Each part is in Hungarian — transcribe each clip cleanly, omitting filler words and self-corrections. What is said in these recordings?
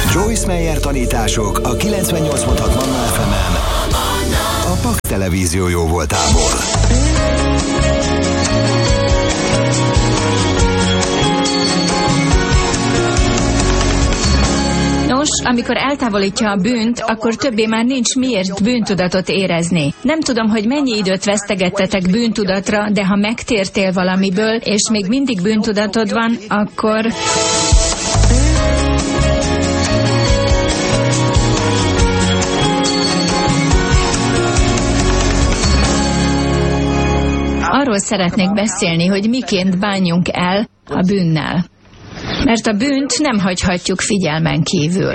Joyce Meyer tanítások a 98.6 Manna FM-en a Paks Televízió jó voltából. Nos, amikor eltávolítja a bűnt, akkor többé már nincs miért bűntudatot érezni. Nem tudom, hogy mennyi időt vesztegettetek bűntudatra, de ha megtértél valamiből, és még mindig bűntudatod van, akkor... Arról szeretnék beszélni, hogy miként bánjunk el a bűnnel. Mert a bűnt nem hagyhatjuk figyelmen kívül.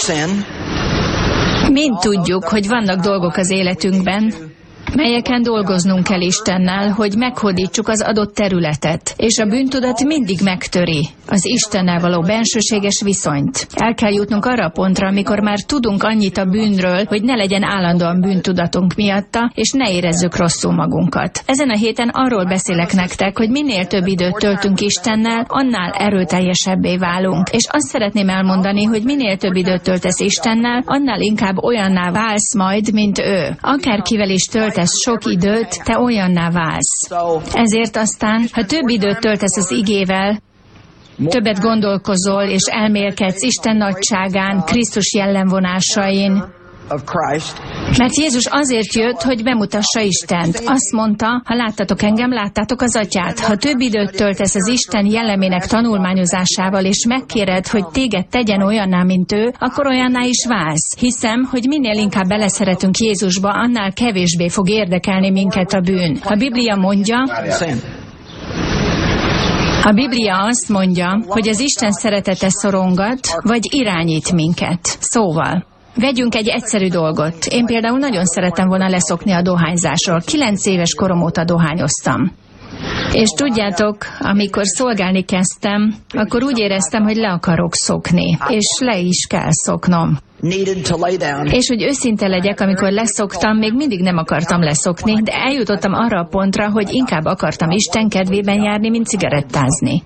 Mind tudjuk, hogy vannak dolgok az életünkben, melyeken dolgoznunk kell Istennel, hogy meghódítsuk az adott területet, és a bűntudat mindig megtöri az Istennel való bensőséges viszonyt. El kell jutnunk arra a pontra, amikor már tudunk annyit a bűnről, hogy ne legyen állandóan bűntudatunk miatta, és ne érezzük rosszul magunkat. Ezen a héten arról beszélek nektek, hogy minél több időt töltünk Istennel, annál erőteljesebbé válunk. És azt szeretném elmondani, hogy minél több időt töltesz Istennel, annál inkább olyanná válsz majd, mint ő. Akárkivel is töltesz sok időt, te olyanná válsz. Ezért aztán, ha több időt töltesz az igével, többet gondolkozol és elmélkedsz Isten nagyságán, Krisztus jellemvonásain, mert Jézus azért jött, hogy bemutassa Istent. Azt mondta, ha láttatok engem, láttátok az Atyát. Ha több időt töltesz az Isten jellemének tanulmányozásával, és megkéred, hogy téged tegyen olyanná, mint ő, akkor olyanná is válsz. Hiszem, hogy minél inkább beleszeretünk Jézusba, annál kevésbé fog érdekelni minket a bűn. A Biblia azt mondja, hogy az Isten szeretete szorongat, vagy irányít minket. Szóval, vegyünk egy egyszerű dolgot. Én például nagyon szerettem volna leszokni a dohányzásról. 9 éves korom óta dohányoztam. És tudjátok, amikor szolgálni kezdtem, akkor úgy éreztem, hogy le akarok szokni. És le is kell szoknom. És hogy őszinte legyek, amikor leszoktam, még mindig nem akartam leszokni, de eljutottam arra a pontra, hogy inkább akartam Isten kedvében járni, mint cigarettázni.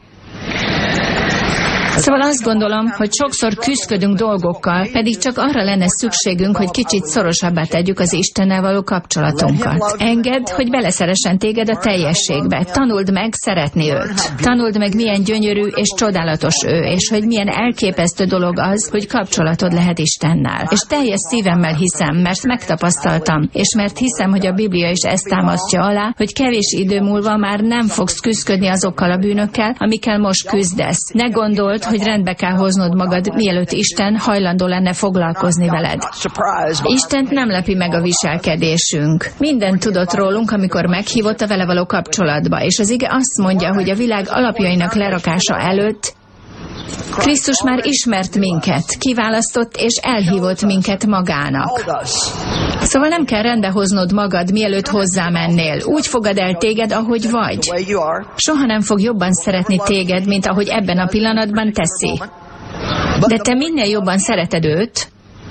Szóval azt gondolom, hogy sokszor küzdködünk dolgokkal, pedig csak arra lenne szükségünk, hogy kicsit szorosabbá tegyük az Istennel való kapcsolatunkat. Engedd, hogy beleszeressen téged a teljességbe. Tanuld meg szeretni őt. Tanuld meg, milyen gyönyörű és csodálatos ő, és hogy milyen elképesztő dolog az, hogy kapcsolatod lehet Istennel. És teljes szívemmel hiszem, mert megtapasztaltam, és mert hiszem, hogy a Biblia is ezt támasztja alá, hogy kevés idő múlva már nem fogsz küzdködni azokkal a bűnökkel, amikkel most küzdesz. Ne gondold, hogy rendbe kell hoznod magad, mielőtt Isten hajlandó lenne foglalkozni veled. Istent nem lepi meg a viselkedésünk. Mindent tudott rólunk, amikor meghívott a vele való kapcsolatba, és az ige azt mondja, hogy a világ alapjainak lerakása előtt Krisztus már ismert minket, kiválasztott és elhívott minket magának. Szóval nem kell rendbe hoznod magad, mielőtt hozzámennél. Úgy fogad el téged, ahogy vagy. Soha nem fog jobban szeretni téged, mint ahogy ebben a pillanatban teszi. De te minél jobban szereted őt,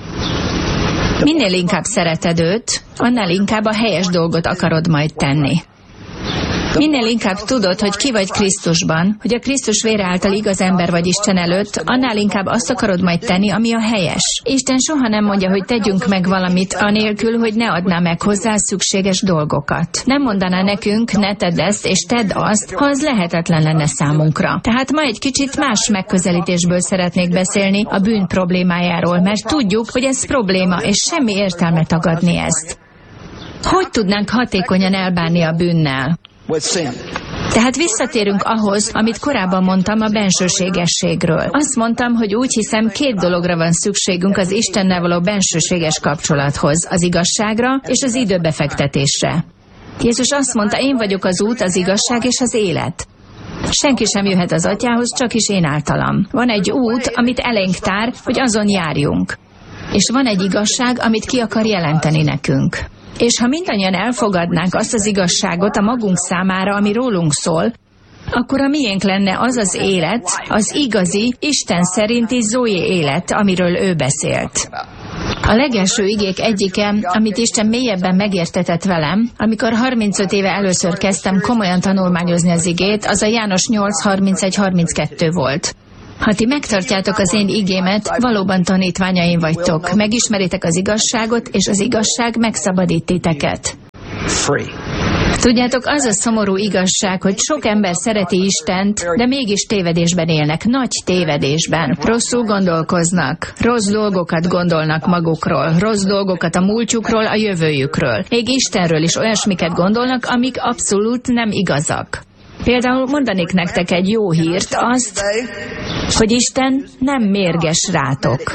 minél inkább szereted őt, annál inkább a helyes dolgot akarod majd tenni. Minél inkább tudod, hogy ki vagy Krisztusban, hogy a Krisztus vére által igaz ember vagy Isten előtt, annál inkább azt akarod majd tenni, ami a helyes. Isten soha nem mondja, hogy tegyünk meg valamit, anélkül, hogy ne adná meg hozzá szükséges dolgokat. Nem mondaná nekünk, ne tedd ezt és tedd azt, ha az lehetetlen lenne számunkra. Tehát ma egy kicsit más megközelítésből szeretnék beszélni a bűn problémájáról, mert tudjuk, hogy ez probléma, és semmi értelme tagadni ezt. Hogy tudnánk hatékonyan elbánni a bűnnel? Tehát visszatérünk ahhoz, amit korábban mondtam a bensőségességről. Azt mondtam, hogy úgy hiszem, 2 dologra van szükségünk az Istennel való bensőséges kapcsolathoz, az igazságra és az időbefektetésre. Jézus azt mondta, én vagyok az út, az igazság és az élet. Senki sem jöhet az Atyához, csak is én általam. Van egy út, amit elénk tár, hogy azon járjunk. És van egy igazság, amit ki akar jelenteni nekünk. És ha mindannyian elfogadnánk azt az igazságot a magunk számára, ami rólunk szól, akkor a miénk lenne az az élet, az igazi, Isten szerinti Zoé élet, amiről ő beszélt. A legelső igék egyike, amit Isten mélyebben megértetett velem, amikor 35 éve először kezdtem komolyan tanulmányozni az igét, az a János 8:31-32 volt. Ha ti megtartjátok az én igémet, valóban tanítványaim vagytok. Megismeritek az igazságot, és az igazság megszabadít titeket. Tudjátok, az a szomorú igazság, hogy sok ember szereti Istent, de mégis tévedésben élnek, nagy tévedésben. Rosszul gondolkoznak, rossz dolgokat gondolnak magukról, rossz dolgokat a múltjukról, a jövőjükről. Még Istenről is olyasmiket gondolnak, amik abszolút nem igazak. Például mondanék nektek egy jó hírt, azt, hogy Isten nem mérges rátok.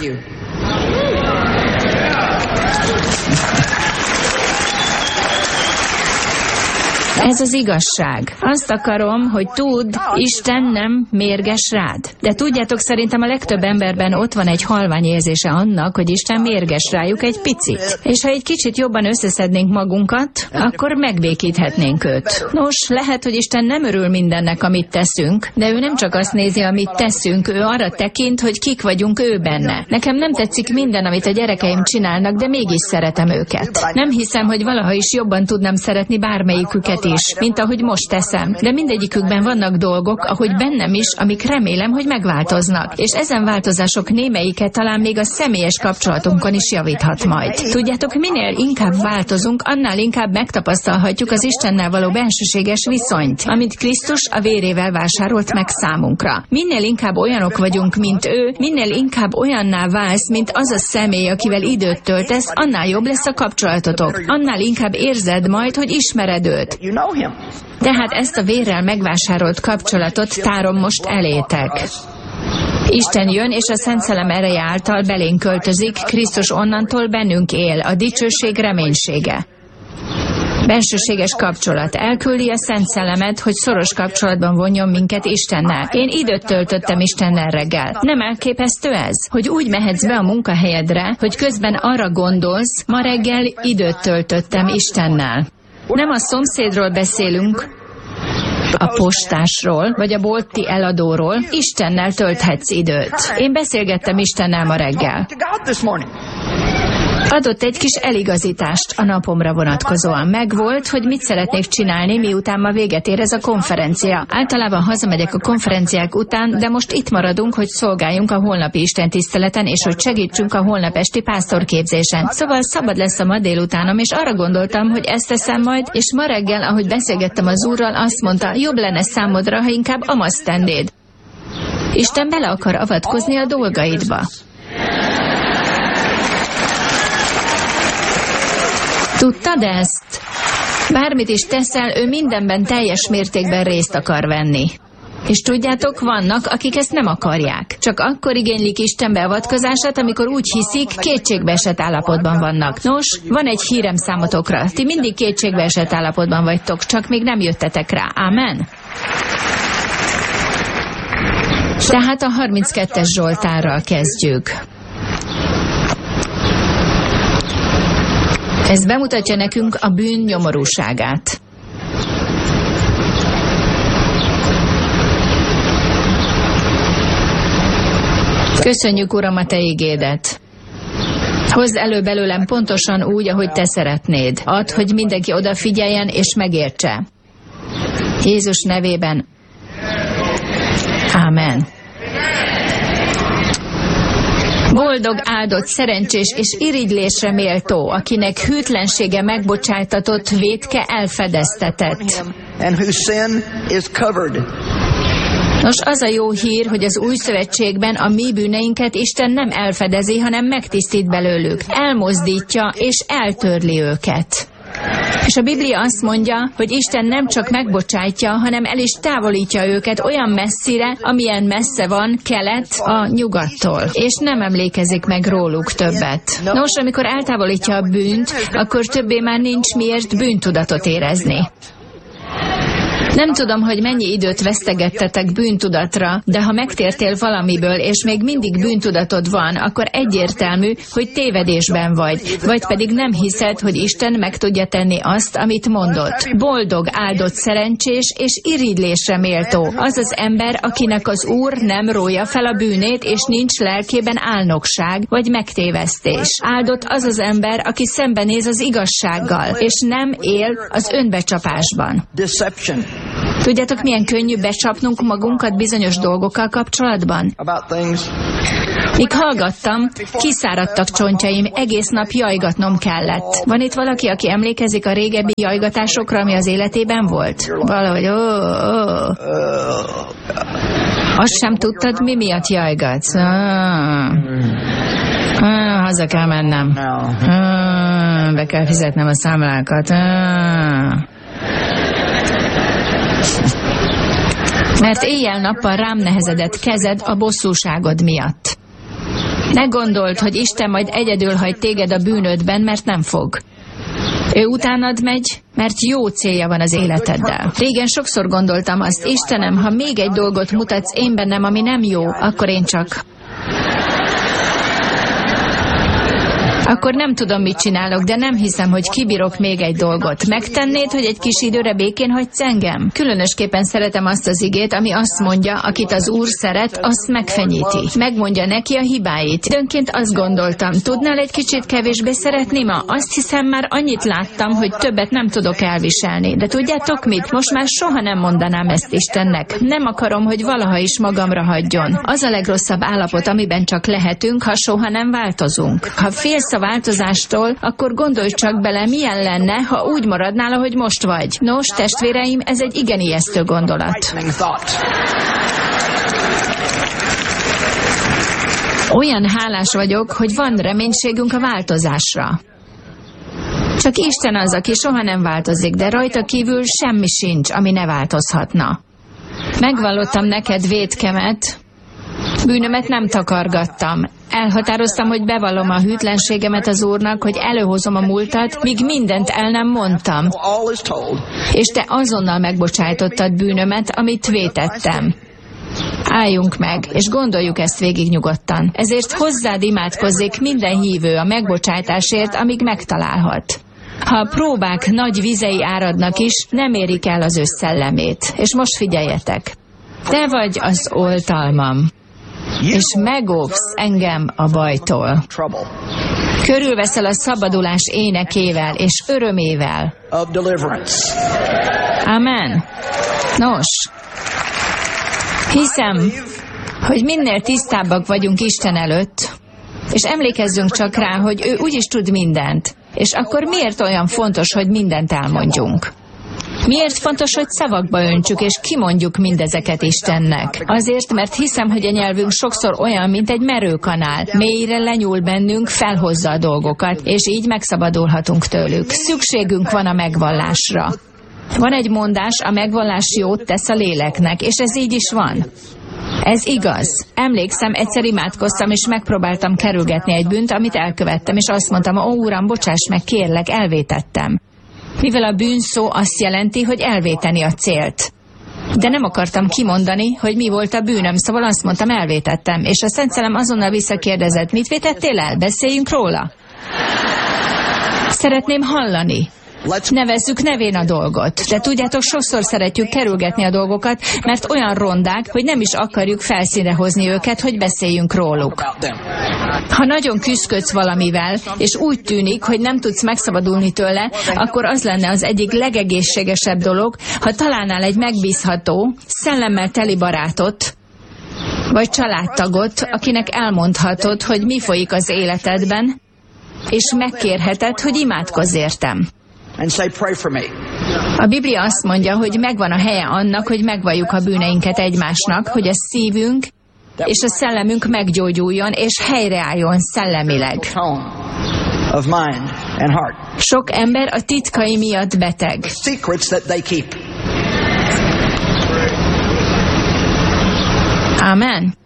Ez az igazság. Azt akarom, hogy tudd, Isten nem mérges rád. De tudjátok, szerintem a legtöbb emberben ott van egy halvány érzése annak, hogy Isten mérges rájuk egy picit. És ha egy kicsit jobban összeszednénk magunkat, akkor megbékíthetnénk őt. Nos, lehet, hogy Isten nem örül mindennek, amit teszünk, de ő nem csak azt nézi, amit teszünk, ő arra tekint, hogy kik vagyunk ő benne. Nekem nem tetszik minden, amit a gyerekeim csinálnak, de mégis szeretem őket. Nem hiszem, hogy valaha is jobban tudnám szeretni bármelyiküket is, mint ahogy most teszem. De mindegyikükben vannak dolgok, ahogy bennem is, amik remélem, hogy megváltoznak. És ezen változások némelyike talán még a személyes kapcsolatunkon is javíthat majd. Tudjátok, minél inkább változunk, annál inkább megtapasztalhatjuk az Istennel való bensőséges viszonyt, amit Krisztus a vérével vásárolt meg számunkra. Minél inkább olyanok vagyunk, mint ő, minél inkább olyanná válsz, mint az a személy, akivel időt töltesz, annál jobb lesz a kapcsolatotok. Annál inkább érzed majd, hogy ismered őt. Tehát ezt a vérrel megvásárolt kapcsolatot tárom most elétek. Isten jön, és a Szent Szellem ereje által belénk költözik, Krisztus onnantól bennünk él, a dicsőség reménysége. Bensőséges kapcsolat. Elküldi a Szent Szellemet, hogy szoros kapcsolatban vonjon minket Istennel. Én időt töltöttem Istennel reggel. Nem elképesztő ez? Hogy úgy mehetsz be a munkahelyedre, hogy közben arra gondolsz, ma reggel időt töltöttem Istennel. Nem a szomszédról beszélünk, a postásról, vagy a bolti eladóról, Istennel tölthetsz időt. Én beszélgettem Istennel ma reggel. Adott egy kis eligazítást a napomra vonatkozóan. Megvolt, hogy mit szeretnék csinálni, miután ma véget ér ez a konferencia. Általában hazamegyek a konferenciák után, de most itt maradunk, hogy szolgáljunk a holnapi istentiszteleten, és hogy segítsünk a holnap esti pásztorképzésen. Szóval szabad lesz a ma délutánom, és arra gondoltam, hogy ezt teszem majd, és ma reggel, ahogy beszélgettem az Úrral, azt mondta, jobb lenne számodra, ha inkább amazt tennéd. Isten bele akar avatkozni a dolgaidba. Tudtad ezt? Bármit is teszel, ő mindenben teljes mértékben részt akar venni. És tudjátok, vannak, akik ezt nem akarják. Csak akkor igénylik Isten beavatkozását, amikor úgy hiszik, kétségbeesett állapotban vannak. Nos, van egy hírem számotokra. Ti mindig kétségbeesett állapotban vagytok, csak még nem jöttetek rá. Amen? Tehát a 32-es Zsoltárral kezdjük. Ez bemutatja nekünk a bűn nyomorúságát. Köszönjük, Uram, a Te igédet. Hozd elő belőlem pontosan úgy, ahogy Te szeretnéd. Add, hogy mindenki odafigyeljen és megértse. Jézus nevében. Ámen. Boldog, áldott, szerencsés és irigylésre méltó, akinek hűtlensége megbocsájtatott, vétke elfedeztetett. Nos, az a jó hír, hogy az új szövetségben a mi bűneinket Isten nem elfedezi, hanem megtisztít belőlük, elmozdítja és eltörli őket. És a Biblia azt mondja, hogy Isten nem csak megbocsátja, hanem el is távolítja őket olyan messzire, amilyen messze van kelet a nyugattól, és nem emlékezik meg róluk többet. Nos, amikor eltávolítja a bűnt, akkor többé már nincs miért bűntudatot érezni. Nem tudom, hogy mennyi időt vesztegettetek bűntudatra, de ha megtértél valamiből, és még mindig bűntudatod van, akkor egyértelmű, hogy tévedésben vagy pedig nem hiszed, hogy Isten meg tudja tenni azt, amit mondott. Boldog, áldott, szerencsés és irigylésre méltó az az ember, akinek az Úr nem rója fel a bűnét, és nincs lelkében álnokság vagy megtévesztés. Áldott az az ember, aki szembenéz az igazsággal, és nem él az önbecsapásban. Tudjátok, milyen könnyű becsapnunk magunkat bizonyos dolgokkal kapcsolatban? Míg hallgattam, kiszáradtak csontjaim, egész nap jajgatnom kellett. Van itt valaki, aki emlékezik a régebbi jajgatásokra, ami az életében volt? Valahogy, Azt sem tudtad, mi miatt jajgatsz? Haza kell mennem. Be kell fizetnem a számlákat. Mert éjjel-nappal rám nehezedett kezed a bosszúságod miatt. Ne gondold, hogy Isten majd egyedül hagy téged a bűnödben, mert nem fog. Ő utánad megy, mert jó célja van az életeddel. Régen sokszor gondoltam azt, Istenem, ha még egy dolgot mutatsz én bennem, ami nem jó, akkor én csak... Akkor nem tudom, mit csinálok, de nem hiszem, hogy kibírok még egy dolgot. Megtennéd, hogy egy kis időre békén hagysz engem? Különösképpen szeretem azt az igét, ami azt mondja, akit az Úr szeret, azt megfenyíti. Megmondja neki a hibáit. Időnként azt gondoltam, tudnál egy kicsit kevésbé szeretni ma? Azt hiszem, már annyit láttam, hogy többet nem tudok elviselni. De tudjátok mit? Most már soha nem mondanám ezt Istennek. Nem akarom, hogy valaha is magamra hagyjon. Az a legrosszabb állapot, amiben csak lehetünk, ha soha nem változunk. Ha félsz a változástól, akkor gondolj csak bele, milyen lenne, ha úgy maradnál, ahogy most vagy. Nos, testvéreim, ez egy igen ijesztő gondolat. Olyan hálás vagyok, hogy van reménységünk a változásra. Csak Isten az, aki soha nem változik, de rajta kívül semmi sincs, ami ne változhatna. Megvallottam neked vétkemet, bűnömet nem takargattam. Elhatároztam, hogy bevallom a hűtlenségemet az Úrnak, hogy előhozom a múltat, míg mindent el nem mondtam. És te azonnal megbocsájtottad bűnömet, amit vétettem. Álljunk meg, és gondoljuk ezt végig nyugodtan. Ezért hozzád imádkozzék minden hívő a megbocsájtásért, amíg megtalálhat. Ha a próbák nagy vizei áradnak is, nem érik el az ő szellemét. És most figyeljetek. Te vagy az oltalmam, és megóvsz engem a bajtól. Körülveszel a szabadulás énekével és örömével. Amen. Nos, hiszem, hogy minél tisztábbak vagyunk Isten előtt, és emlékezzünk csak rá, hogy ő úgyis tud mindent, és akkor miért olyan fontos, hogy mindent elmondjunk? Miért fontos, hogy szavakba öntsük és kimondjuk mindezeket Istennek? Azért, mert hiszem, hogy a nyelvünk sokszor olyan, mint egy merőkanál. Mélyre lenyúl bennünk, felhozza a dolgokat, és így megszabadulhatunk tőlük. Szükségünk van a megvallásra. Van egy mondás, a megvallás jót tesz a léleknek, és ez így is van. Ez igaz. Emlékszem, egyszer imádkoztam, és megpróbáltam kerülgetni egy bűnt, amit elkövettem, és azt mondtam, ó, Uram, bocsáss meg, kérlek, elvétettem. Mivel a bűn szó azt jelenti, hogy elvéteni a célt. De nem akartam kimondani, hogy mi volt a bűnöm, szóval azt mondtam, elvétettem, és a Szent Szellem azonnal visszakérdezett, mit vétettél el? Beszéljünk róla. Szeretném hallani. Nevezzük nevén a dolgot. De tudjátok, sokszor szeretjük kerülgetni a dolgokat, mert olyan rondák, hogy nem is akarjuk felszínre hozni őket, hogy beszéljünk róluk. Ha nagyon küszködsz valamivel, és úgy tűnik, hogy nem tudsz megszabadulni tőle, akkor az lenne az egyik legegészségesebb dolog, ha találnál egy megbízható, szellemmel teli barátot, vagy családtagot, akinek elmondhatod, hogy mi folyik az életedben, és megkérheted, hogy imádkozz értem. A Biblia azt mondja, hogy megvan a helye annak, hogy megvalljuk a bűneinket egymásnak, hogy a szívünk és a szellemünk meggyógyuljon és helyreálljon szellemileg. Sok ember a titkai miatt beteg. Amen.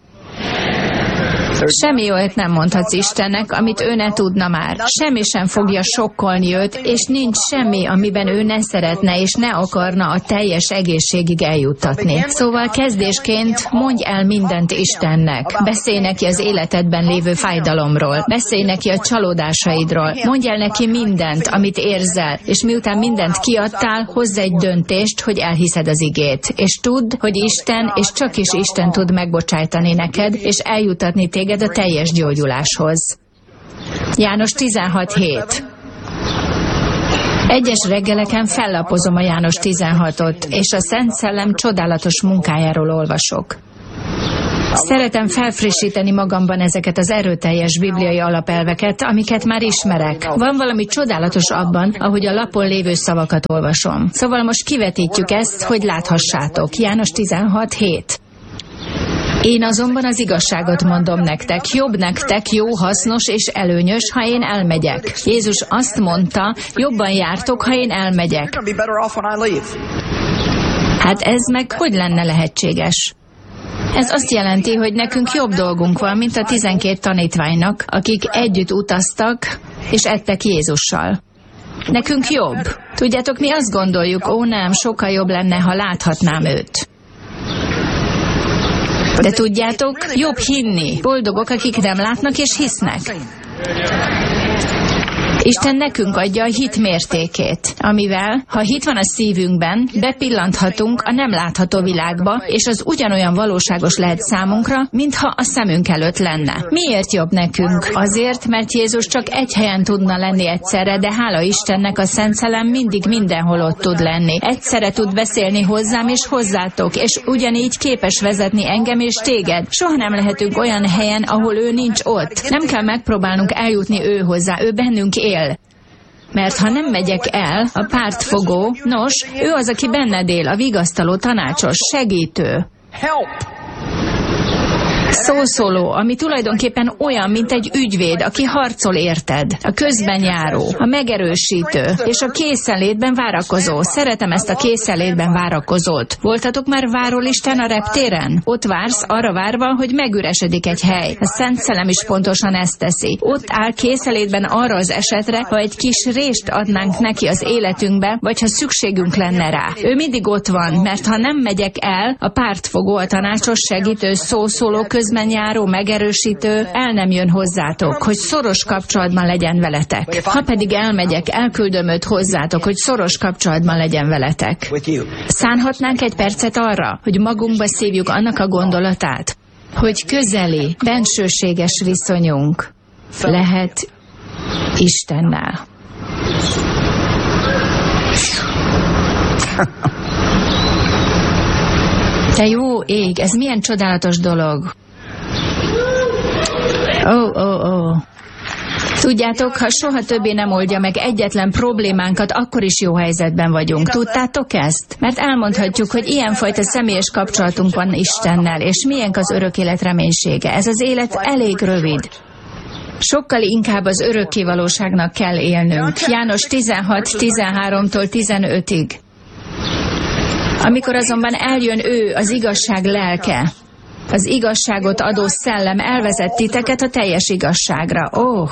Semmi olyat nem mondhatsz Istennek, amit ő ne tudna már. Semmi sem fogja sokkolni őt, és nincs semmi, amiben ő ne szeretne és ne akarna a teljes egészségig eljuttatni. Szóval kezdésként mondj el mindent Istennek. Beszélj neki az életedben lévő fájdalomról. Beszélj neki a csalódásaidról. Mondj el neki mindent, amit érzel, és miután mindent kiadtál, hozz egy döntést, hogy elhiszed az igét. És tudd, hogy Isten, és csak is Isten tud megbocsájtani neked, és eljutatni téged a teljes gyógyuláshoz. János 16:7. Egyes reggeleken fellapozom a János 16-ot, és a Szent Szellem csodálatos munkájáról olvasok. Szeretem felfrissíteni magamban ezeket az erőteljes bibliai alapelveket, amiket már ismerek. Van valami csodálatos abban, ahogy a lapon lévő szavakat olvasom. Szóval most kivetítjük ezt, hogy láthassátok. János 16:7. Én azonban az igazságot mondom nektek, jobb nektek, jó, hasznos és előnyös, ha én elmegyek. Jézus azt mondta, jobban jártok, ha én elmegyek. Hát ez meg hogy lenne lehetséges? Ez azt jelenti, hogy nekünk jobb dolgunk van, mint a 12 tanítványnak, akik együtt utaztak és ettek Jézussal. Nekünk jobb. Tudjátok, mi azt gondoljuk, ó nem, sokkal jobb lenne, ha láthatnám őt. De tudjátok, jobb hinni. Boldogok, akik nem látnak és hisznek. Isten nekünk adja a hit mértékét, amivel, ha hit van a szívünkben, bepillanthatunk a nem látható világba, és az ugyanolyan valóságos lehet számunkra, mintha a szemünk előtt lenne. Miért jobb nekünk? Azért, mert Jézus csak egy helyen tudna lenni egyszerre, de hála Istennek a Szent Szellem mindig mindenhol ott tud lenni. Egyszerre tud beszélni hozzám és hozzátok, és ugyanígy képes vezetni engem és téged. Soha nem lehetünk olyan helyen, ahol ő nincs ott. Nem kell megpróbálnunk eljutni ő hozzá, ő bennünk él. Mert ha nem megyek el, a pártfogó, nos, ő az, aki benned él, a vigasztaló, tanácsos, segítő. Szószóló, ami tulajdonképpen olyan, mint egy ügyvéd, aki harcol érted. A közbenjáró, a megerősítő, és a készenlétben várakozó. Szeretem ezt a készenlétben várakozót. Voltatok már várólisten a reptéren? Ott vársz, arra várva, hogy megüresedik egy hely. A Szent Szellem is pontosan ezt teszi. Ott áll készenlétben arra az esetre, ha egy kis rést adnánk neki az életünkbe, vagy ha szükségünk lenne rá. Ő mindig ott van, mert ha nem megyek el, a pártfogó, a tanácsos, segítő, szószóló, közbenjáró, megerősítő el nem jön hozzátok, hogy szoros kapcsolatban legyen veletek. Ha pedig elmegyek, elküldöm őt hozzátok, hogy szoros kapcsolatban legyen veletek. Szánhatnánk egy percet arra, hogy magunkba szívjuk annak a gondolatát, hogy közeli, bensőséges viszonyunk lehet Istennel. Te jó ég, ez milyen csodálatos dolog. Ó. Tudjátok, ha soha többé nem oldja meg egyetlen problémánkat, akkor is jó helyzetben vagyunk. Tudtátok ezt? Mert elmondhatjuk, hogy ilyenfajta személyes kapcsolatunk van Istennel, és milyen az örök élet reménysége. Ez az élet elég rövid. Sokkal inkább az örökkévalóságnak kell élnünk. János 16:13-tól 15-ig. Amikor azonban eljön ő, az igazság lelke, az igazságot adó szellem elvezet titeket a teljes igazságra.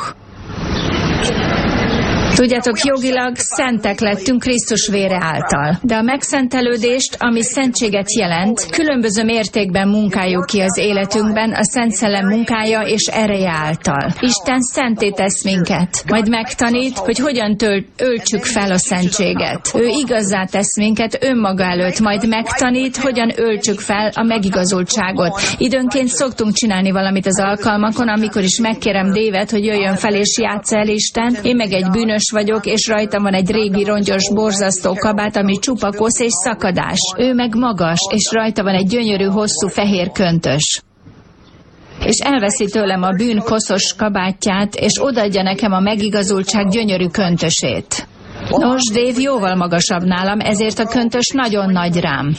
Tudjátok, jogilag szentek lettünk Krisztus vére által, de a megszentelődést, ami szentséget jelent, különböző mértékben munkáljuk ki az életünkben a Szent Szellem munkája és ereje által. Isten szenté tesz minket, majd megtanít, hogy hogyan öltsük fel a szentséget. Ő igazzá tesz minket önmaga előtt, majd megtanít, hogyan öltsük fel a megigazultságot. Időnként szoktunk csinálni valamit az alkalmakon, amikor is megkérem Dévet, hogy jöjjön fel és játssza el Isten, én meg egy bűnös vagyok, és rajtam van egy régi rongyos, borzasztó kabát, ami csupa kosz és szakadás. Ő meg magas, és rajta van egy gyönyörű, hosszú, fehér köntös. És elveszi tőlem a bűn koszos kabátját, és odaadja nekem a megigazultság gyönyörű köntösét. Nos, Dave jóval magasabb nálam, ezért a köntös nagyon nagy rám.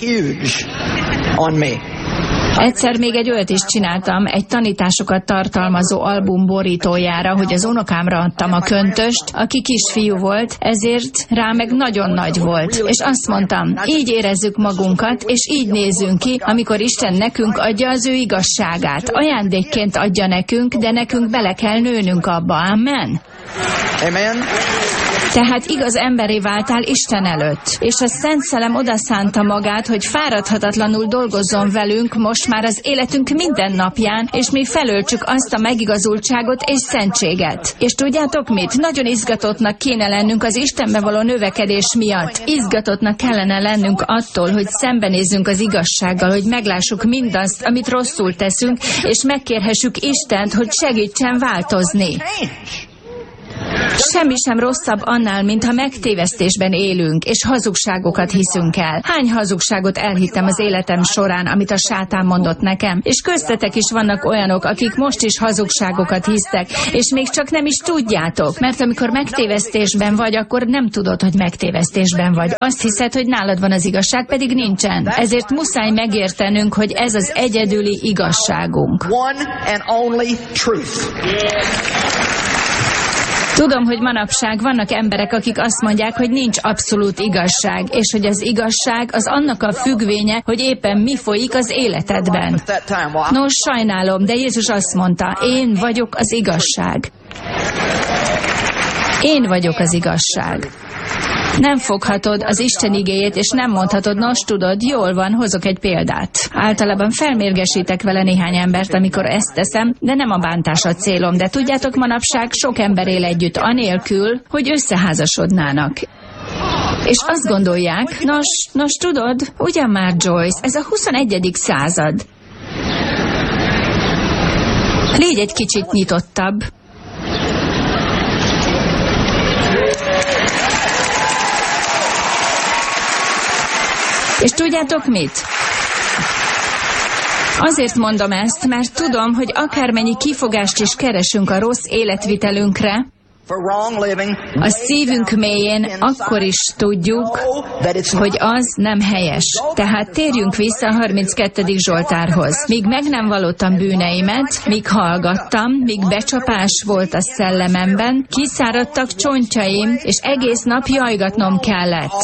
Egyszer még egy olyat is csináltam, egy tanításokat tartalmazó album borítójára, hogy az unokámra adtam a köntöst, aki kisfiú volt, ezért rá meg nagyon nagy volt. És azt mondtam, így érezzük magunkat, és így nézzünk ki, amikor Isten nekünk adja az ő igazságát. Ajándékként adja nekünk, de nekünk bele kell nőnünk abba. Amen? Amen. Tehát igaz emberé váltál Isten előtt, és a Szent Szellem odaszánta magát, hogy fáradhatatlanul dolgozzon velünk most már az életünk minden napján, és mi felöltsük azt a megigazultságot és szentséget. És tudjátok mit? Nagyon izgatottnak kéne lennünk az Istenbe való növekedés miatt. Izgatottnak kellene lennünk attól, hogy szembenézzünk az igazsággal, hogy meglássuk mindazt, amit rosszul teszünk, és megkérhessük Istent, hogy segítsen változni. Semmi sem rosszabb annál, mintha megtévesztésben élünk, és hazugságokat hiszünk el. Hány hazugságot elhittem az életem során, amit a sátán mondott nekem, és köztetek is vannak olyanok, akik most is hazugságokat hisztek, és még csak nem is tudjátok, mert amikor megtévesztésben vagy, akkor nem tudod, hogy megtévesztésben vagy. Azt hiszed, hogy nálad van az igazság, pedig nincsen. Ezért muszáj megértenünk, hogy ez az egyedüli igazságunk. Tudom, hogy manapság vannak emberek, akik azt mondják, hogy nincs abszolút igazság, és hogy az igazság az annak a függvénye, hogy éppen mi folyik az életedben. Nos, sajnálom, de Jézus azt mondta, én vagyok az igazság. Én vagyok az igazság. Nem foghatod az Isten igéjét, és nem mondhatod, nos tudod, jól van, hozok egy példát. Általában felmérgesítek vele néhány embert, amikor ezt teszem, de nem a bántás a célom. De tudjátok, manapság sok ember él együtt anélkül, hogy összeházasodnának. És azt gondolják, nos tudod, ugyan már Joyce, ez a 21. század. Légy egy kicsit nyitottabb. És tudjátok mit? Azért mondom ezt, mert tudom, hogy akármennyi kifogást is keresünk a rossz életvitelünkre, a szívünk mélyén akkor is tudjuk, hogy az nem helyes. Tehát térjünk vissza a 32. Zsoltárhoz. Míg meg nem vallottam bűneimet, míg hallgattam, míg becsapás volt a szellememben, kiszáradtak csontjaim, és egész nap jajgatnom kellett.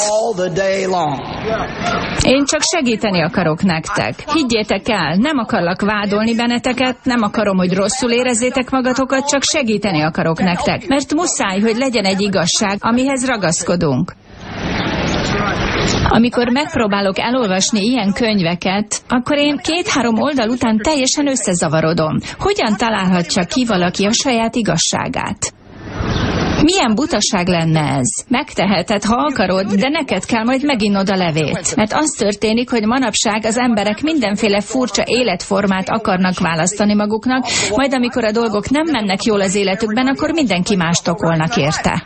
Én csak segíteni akarok nektek. Higgyétek el, nem akarlak vádolni benneteket, nem akarom, hogy rosszul érezzétek magatokat, csak segíteni akarok nektek. Mert muszáj, hogy legyen egy igazság, amihez ragaszkodunk. Amikor megpróbálok elolvasni ilyen könyveket, akkor én 2-3 oldal után teljesen összezavarodom. Hogyan találhatja ki valaki a saját igazságát? Milyen butaság lenne ez? Megteheted, ha akarod, de neked kell majd meginnod a levét. Mert az történik, hogy manapság az emberek mindenféle furcsa életformát akarnak választani maguknak, majd amikor a dolgok nem mennek jól az életükben, akkor mindenki mást okolnak érte.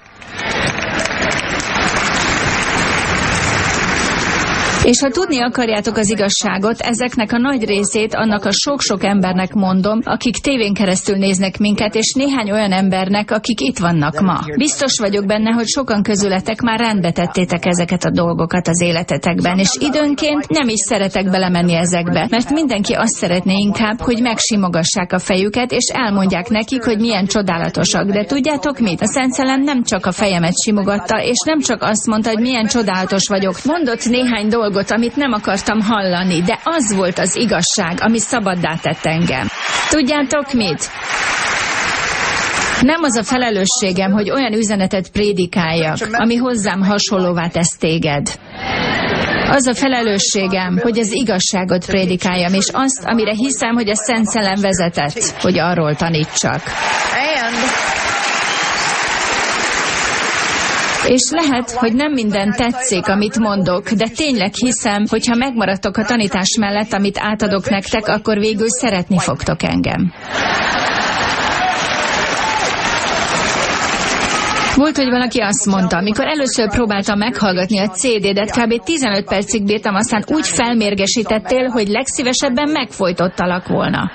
És ha tudni akarjátok az igazságot, ezeknek a nagy részét annak a sok-sok embernek mondom, akik tévén keresztül néznek minket, és néhány olyan embernek, akik itt vannak ma. Biztos vagyok benne, hogy sokan közületek már rendbe tettétek ezeket a dolgokat az életetekben, és időnként nem is szeretek belemenni ezekbe, mert mindenki azt szeretné inkább, hogy megsimogassák a fejüket, és elmondják nekik, hogy milyen csodálatosak. De tudjátok mit? A Szent Szellem nem csak a fejemet simogatta, és nem csak azt mondta, hogy milyen csodálatos vagyok. Mondott néhány dolgot, amit nem akartam hallani, de az volt az igazság, ami szabaddá tett engem. Tudjátok mit? Nem az a felelősségem, hogy olyan üzenetet prédikáljak, ami hozzám hasonlóvá tesz téged. Az a felelősségem, hogy az igazságot prédikáljam, és azt, amire hiszem, hogy a Szent Szellem vezetett, hogy arról tanítsak. És lehet, hogy nem minden tetszik, amit mondok, de tényleg hiszem, hogy ha megmaradtok a tanítás mellett, amit átadok nektek, akkor végül szeretni fogtok engem. Volt, hogy valaki azt mondta, amikor először próbáltam meghallgatni a CD-det, kb. 15 percig bírtam, aztán úgy felmérgesítettél, hogy legszívesebben megfojtottalak volna.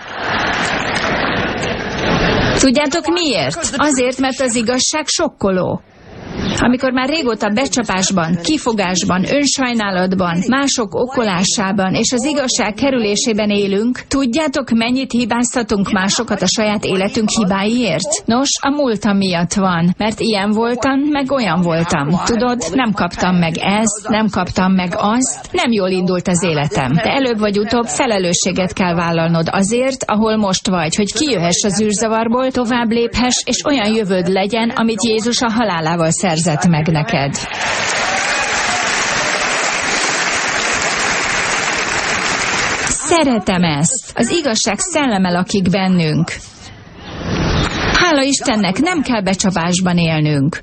Tudjátok miért? Azért, mert az igazság sokkoló. Amikor már régóta becsapásban, kifogásban, önsajnálatban, mások okolásában és az igazság kerülésében élünk, tudjátok, mennyit hibáztatunk másokat a saját életünk hibáiért? Nos, a múltam miatt van, mert ilyen voltam, meg olyan voltam. Tudod, nem kaptam meg ezt, nem kaptam meg azt, nem jól indult az életem. De előbb vagy utóbb felelősséget kell vállalnod azért, ahol most vagy, hogy kijöhess az űrzavarból, tovább léphess, és olyan jövőd legyen, amit Jézus a halálával szerzett meg neked. Szeretem ezt. Az igazság szelleme lakik bennünk. Hála Istennek, nem kell becsapásban élnünk.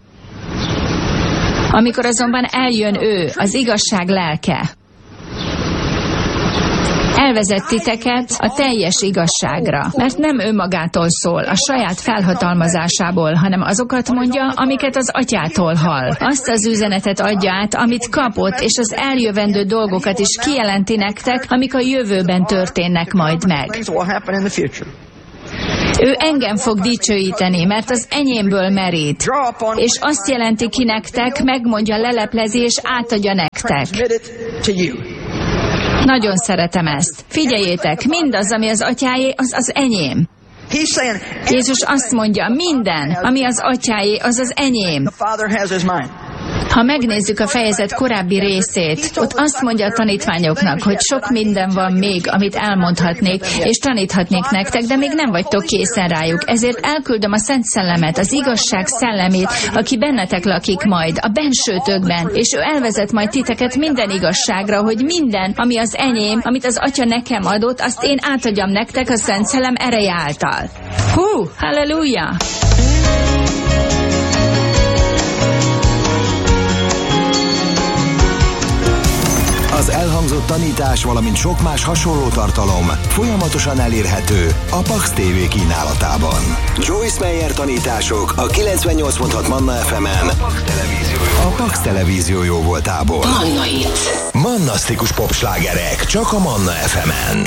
Amikor azonban eljön ő, az igazság lelke, Elvezet titeket a teljes igazságra, mert nem önmagától szól, a saját felhatalmazásából, hanem azokat mondja, amiket az atyától hall. Azt az üzenetet adja át, amit kapott, és az eljövendő dolgokat is kijelenti nektek, amik a jövőben történnek majd meg. Ő engem fog dicsőíteni, mert az enyémből merít. És azt jelenti ki nektek, megmondja, leleplezi és átadja nektek. Nagyon szeretem ezt. Figyeljétek, mindaz, ami az atyáé, az az enyém. Jézus azt mondja, minden, ami az atyáé, az az enyém. Ha megnézzük a fejezet korábbi részét, ott azt mondja a tanítványoknak, hogy sok minden van még, amit elmondhatnék, és taníthatnék nektek, de még nem vagytok készen rájuk. Ezért elküldöm a Szent Szellemet, az igazság szellemét, aki bennetek lakik majd, a bensőtökben, és ő elvezet majd titeket minden igazságra, hogy minden, ami az enyém, amit az Atya nekem adott, azt én átadjam nektek a Szent Szellem ereje által. Hú, halleluja! Az elhangzott tanítás, valamint sok más hasonló tartalom folyamatosan elérhető a Pax TV kínálatában. Joyce Meyer tanítások a 98.6 Manna FM-en, a Pax Televízió jóvoltából. Manna Hits. Mannasztikus popslágerek csak a Manna FM-en.